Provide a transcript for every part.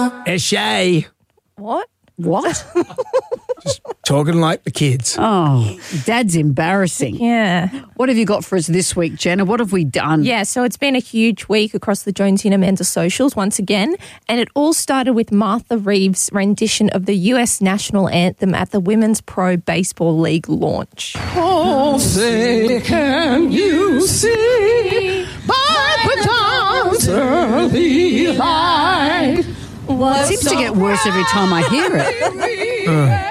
Eshay. What? Talking like the kids. Oh, Dad's embarrassing. Yeah. What have you got for us this week, Jenna? What have we done? Yeah, so it's been a huge week across the Jonesy and Amanda socials once again, and it all started with Martha Reeves' rendition of the US national anthem at the Women's Pro Baseball League launch. Oh, say, can you see by the dawn's early light? It seems to get worse every time I hear it.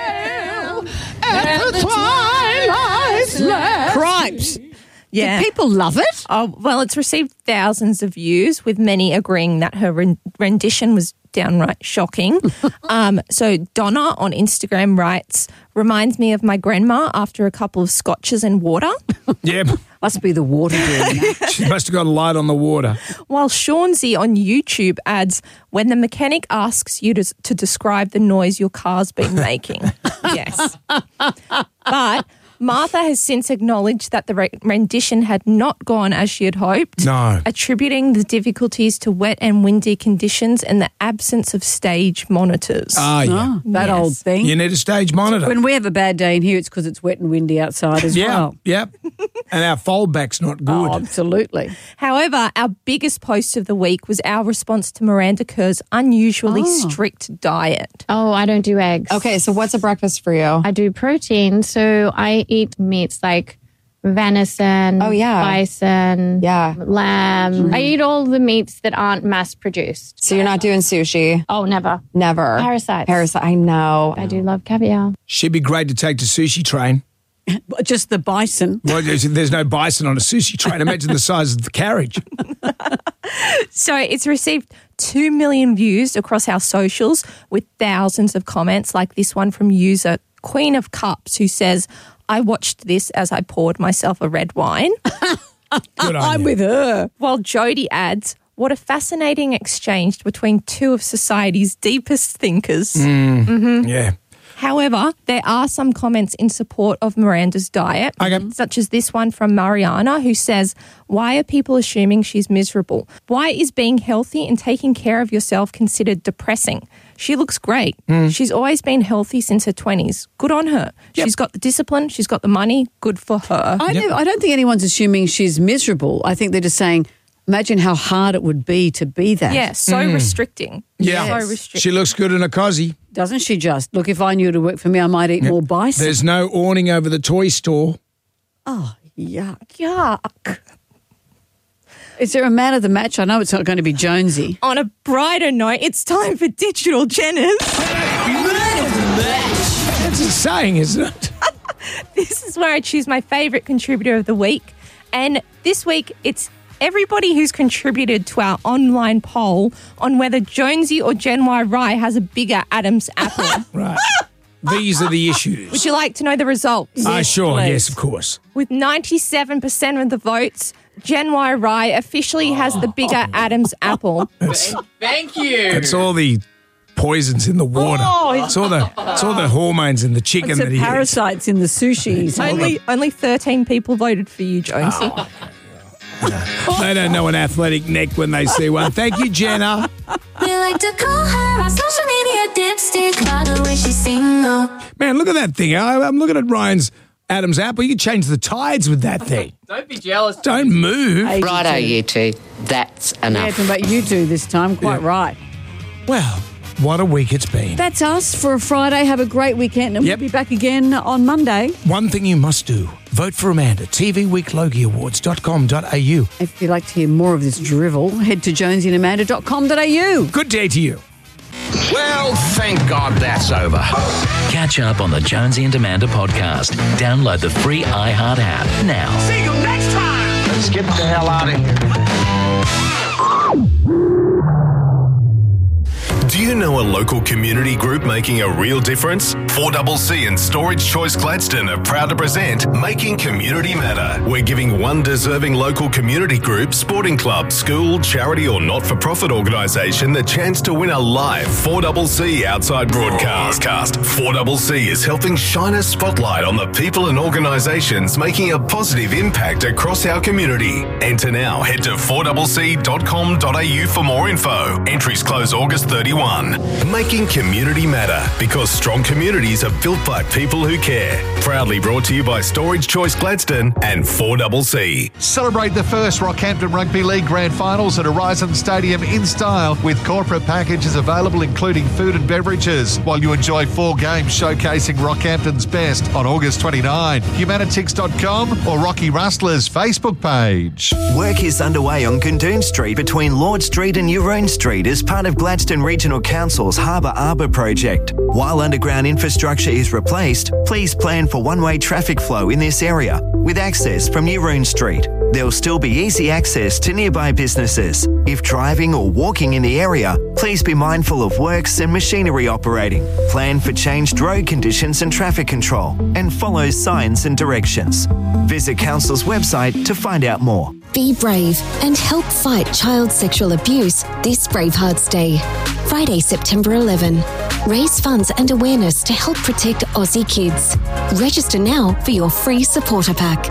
At the twilight's last. Cripes. Yeah. Do people love it? Oh, well, it's received thousands of views, with many agreeing that her rendition was downright shocking. So Donna on Instagram writes, reminds me of my grandma after a couple of scotches and water. Yep. Must be the water doing that. She must have got a light on the water. While Shaunsey on YouTube adds, when the mechanic asks you to describe the noise your car's been making. Yes. But Martha has since acknowledged that the rendition had not gone as she had hoped, No. attributing the difficulties to wet and windy conditions and the absence of stage monitors. Yeah. That Yes. old thing. You need a stage monitor. When we have a bad day in here, it's because it's wet and windy outside as well. Yep. And our foldback's not good. Oh, absolutely. However, our biggest post of the week was our response to Miranda Kerr's unusually strict diet. Oh, I don't do eggs. Okay, so what's a breakfast for you? I do protein, so I eat meats like venison, bison, lamb. I eat all the meats that aren't mass produced. So you're not doing sushi? Oh, never. Never. Parasites. I know. I do love caviar. She'd be great to take to sushi train. Just the bison. Well, there's no bison on a sushi train. Imagine the size of the carriage. So it's received 2 million views across our socials with thousands of comments like this one from user Queen of Cups, who says, I watched this as I poured myself a red wine. Good on I'm you. with her. While Jody adds, what a fascinating exchange between two of society's deepest thinkers. Yeah. However, there are some comments in support of Miranda's diet, such as this one from Mariana, who says, why are people assuming she's miserable? Why is being healthy and taking care of yourself considered depressing? She looks great. She's always been healthy since her 20s. Good on her. Yep. She's got the discipline. She's got the money. Good for her. I don't think anyone's assuming she's miserable. I think they're just saying, imagine how hard it would be to be that. Yeah, so restricting. Yeah. So restricting. She looks good in a cosy. Doesn't she just? Look, if I knew to work for me, I might eat more bison. There's no awning over the toy store. Oh, yuck. Yuck. Is there a man of the match? I know it's not going to be Jonesy. On a brighter note, it's time for Digital Jenners. That's a saying, isn't it? This is where I choose my favourite contributor of the week. And this week, it's everybody who's contributed to our online poll on whether Jonesy or Gen Y Rye has a bigger Adam's apple. Right. These are the issues. Would you like to know the results? Sure. please. Yes, of course. With 97% of the votes, Gen Y Rye officially has the bigger Adam's apple. Thank you. It's all the poisons in the water. It's all the hormones in the chicken It's that the he eats. parasites in the sushi. Only 13 people voted for you, Jonesy. They don't know an athletic neck when they see one. Thank you, Jenna. We like to call her our social media dipstick by the way she single. Man, look at that thing. I'm looking at Ryan's Adam's apple. You can change the tides with that thing. Don't be jealous. Don't move. Righto, you two. That's Yeah, enough. talking about you two this time. Quite right. Well, what a week it's been. That's us for a Friday. Have a great weekend. And Yep. we'll be back again on Monday. One thing you must do. Vote for Amanda. tvweeklogiawards.com.au. If you'd like to hear more of this drivel, head to jonesyandamanda.com.au. Good day to you. Well, thank God that's over. Catch up on the Jonesy and Amanda podcast. Download the free iHeart app now. See you next time. Let's get the hell out of here. Do you know a local community group making a real difference? 4CC and Storage Choice Gladstone are proud to present Making Community Matter. We're giving one deserving local community group, sporting club, school, charity or not-for-profit organisation the chance to win a live 4CC outside broadcast. 4CC is helping shine a spotlight on the people and organisations making a positive impact across our community. Enter now. Head to 4CC.com.au for more info. Entries close August 31. Making Community Matter, because strong communities are built by people who care. Proudly brought to you by Storage Choice Gladstone and 4CC. Celebrate the first Rockhampton Rugby League Grand Finals at Horizon Stadium in style, with corporate packages available including food and beverages, while you enjoy 4 games showcasing Rockhampton's best on August 29. Humanitix.com or Rocky Rustler's Facebook page. Work is underway on Gundoon Street between Lord Street and Yeroon Street as part of Gladstone Regional Council's Harbour Arbour project. While underground infrastructure is replaced, please plan for one-way traffic flow in this area, with access from Yeroon Street. There will still be easy access to nearby businesses. If driving or walking in the area, please be mindful of works and machinery operating. Plan for changed road conditions and traffic control, and follow signs and directions. Visit Council's website to find out more. Be brave and help fight child sexual abuse this Bravehearts Day. Friday, September 11. Raise funds and awareness to help protect Aussie kids. Register now for your free supporter pack.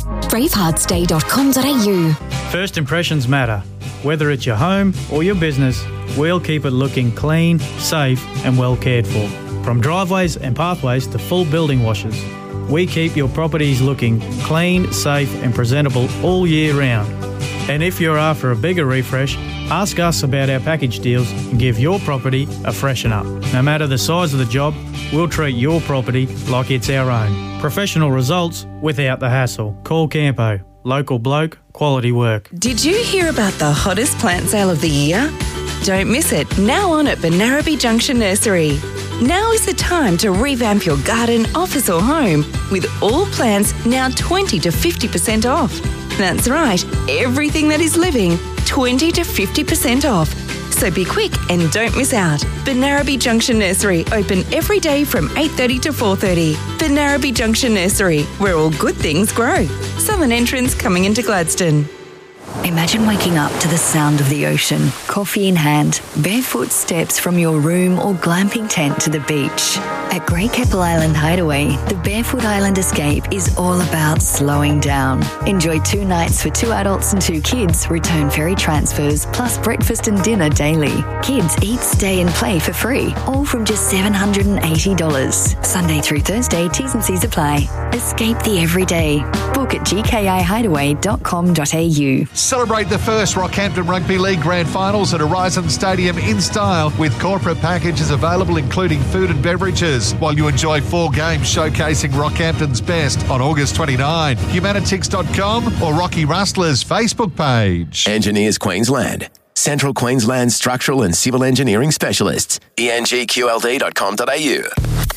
braveheartsday.com.au. First impressions matter. Whether it's your home or your business, we'll keep it looking clean, safe and well cared for. From driveways and pathways to full building washes, we keep your properties looking clean, safe and presentable all year round. And if you're after a bigger refresh, ask us about our package deals and give your property a freshen up. No matter the size of the job, we'll treat your property like it's our own. Professional results without the hassle. Call Campo. Local bloke, quality work. Did you hear about the hottest plant sale of the year? Don't miss it now on at Benarabi Junction Nursery. Now is the time to revamp your garden, office or home with all plants now 20 to 50% off. That's right, everything that is living, 20 to 50% off. So be quick and don't miss out. Benarabi Junction Nursery, open every day from 8:30 to 4:30. Benarabi Junction Nursery, where all good things grow. Southern entrance coming into Gladstone. Imagine waking up to the sound of the ocean, coffee in hand, barefoot steps from your room or glamping tent to the beach. At Great Keppel Island Hideaway, the Barefoot Island Escape is all about slowing down. Enjoy 2 nights for 2 adults and 2 kids, return ferry transfers, plus breakfast and dinner daily. Kids eat, stay and play for free, all from just $780. Sunday through Thursday, T's and C's apply. Escape the everyday. Book at gkihideaway.com.au. Celebrate the first Rockhampton Rugby League Grand Finals at Horizon Stadium in style, with corporate packages available including food and beverages, while you enjoy 4 games showcasing Rockhampton's best on August 29. Humanitix.com or Rocky Rustler's Facebook page. Engineers Queensland. Central Queensland Structural and Civil Engineering Specialists. engqld.com.au.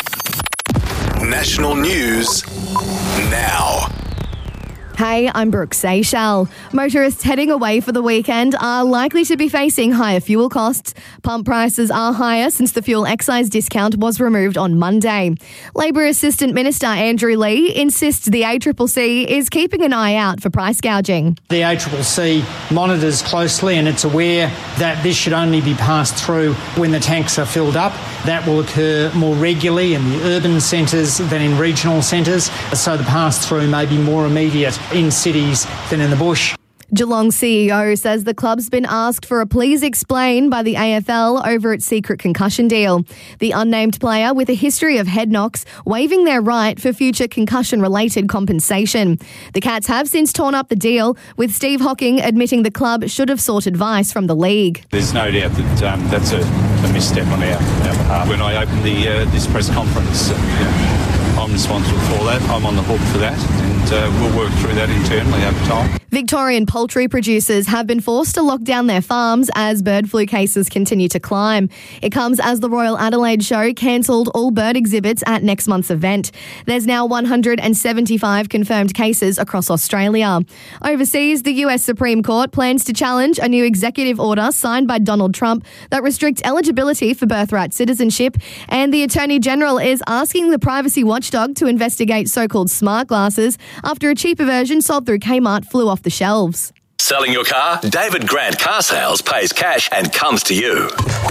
National news now. Hey, I'm Brooke Seychelles. Motorists heading away for the weekend are likely to be facing higher fuel costs. Pump prices are higher since the fuel excise discount was removed on Monday. Labor Assistant Minister Andrew Lee insists the ACCC is keeping an eye out for price gouging. The ACCC monitors closely and it's aware that this should only be passed through when the tanks are filled up. That will occur more regularly in the urban centres than in regional centres, so the pass-through may be more immediate in cities than in the bush. Geelong CEO says the club's been asked for a please explain by the AFL over its secret concussion deal. The unnamed player, with a history of head knocks, waiving their right for future concussion-related compensation. The Cats have since torn up the deal, with Steve Hocking admitting the club should have sought advice from the league. There's no doubt that that's a misstep on our behalf. When I opened this press conference, I'm responsible for that. I'm on the hook for that, and we'll work through that internally over time. Victorian poultry producers have been forced to lock down their farms as bird flu cases continue to climb. It comes as the Royal Adelaide Show cancelled all bird exhibits at next month's event. There's now 175 confirmed cases across Australia. Overseas, the US Supreme Court plans to challenge a new executive order signed by Donald Trump that restricts eligibility for birthright citizenship, and the Attorney General is asking the privacy watchdog to investigate so-called smart glasses after a cheaper version sold through Kmart flew off the shelves. Selling your car? David Grant Car Sales pays cash and comes to you.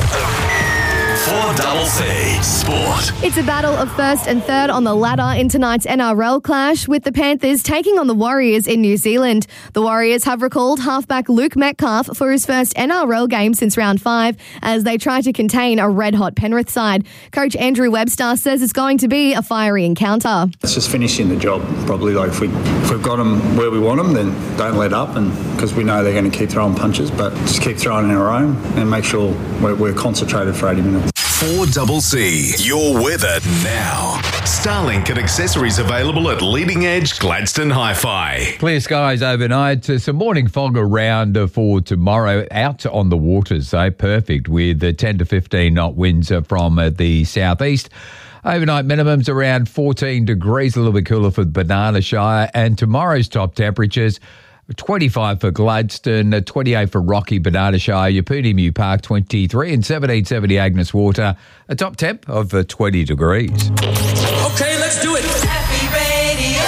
4CC Sport. It's a battle of first and third on the ladder in tonight's NRL clash, with the Panthers taking on the Warriors in New Zealand. The Warriors have recalled halfback Luke Metcalf for his first NRL game since round 5 as they try to contain a red-hot Penrith side. Coach Andrew Webster says it's going to be a fiery encounter. It's just finishing the job, probably. Like if we've got them where we want them, then don't let up, and because we know they're going to keep throwing punches, but just keep throwing in our own and make sure we're concentrated for 80 minutes. 4CC, your weather now. Starlink and accessories available at Leading Edge Gladstone Hi-Fi. Clear skies overnight. Some morning fog around for tomorrow. Out on the waters, so perfect with 10 to 15 knot winds from the southeast. Overnight minimums around 14 degrees, a little bit cooler for Banana Shire. And tomorrow's top temperatures, 25 for Gladstone, 28 for Rocky, Banana Shire, Yapuni Mew Park, 23, and 1770 Agnes Water, a top temp of 20 degrees. Okay, let's do it. Happy Radio.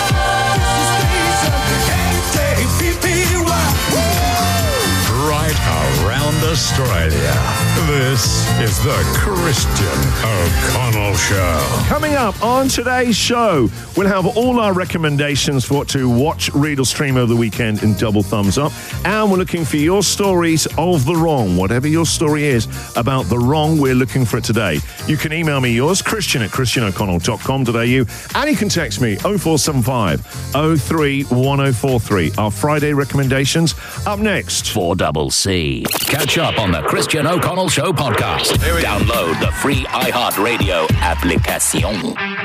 Right around Australia. This is the Christian O'Connell Show. Coming up on today's show, we'll have all our recommendations for what to watch, read or stream over the weekend in double thumbs up. And we're looking for your stories of the wrong. Whatever your story is about the wrong, we're looking for it today. You can email me yours, christian@christianoconnell.com.au, and you can text me 0475 03 1043. Our Friday recommendations up next. 4CC. Catch up on the Christian O'Connell Show podcast. Download the free iHeartRadio application.